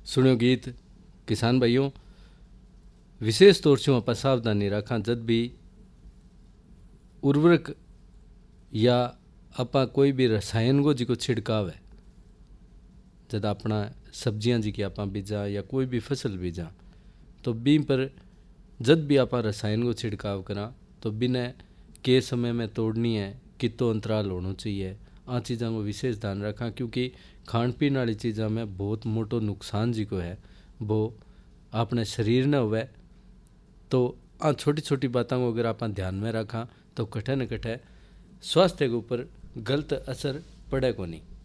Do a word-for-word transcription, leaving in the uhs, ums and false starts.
सुनियो गीत किसान भाइयों, विशेष तौर से आप सावधानी रखा जब भी उर्वरक या आप कोई भी रसायन को जी को छिड़काव है, जब अपना सब्जियां जी की आप बीजा या कोई भी फसल बीजा तो बी पर जब भी आप रसायन को छिड़काव करा तो बिना के समय में तोड़नी है, कितो अंतराल होना चाहिए। आ चीज़ों को विशेष ध्यान रखा क्योंकि खान पीने वाली चीज़ों में बहुत मोटो नुकसान जी को है वो अपने शरीर न हुए। तो आ छोटी छोटी बातों को अगर आप ध्यान में रखा तो कटे न कटे स्वास्थ्य के ऊपर गलत असर पड़े को नहीं।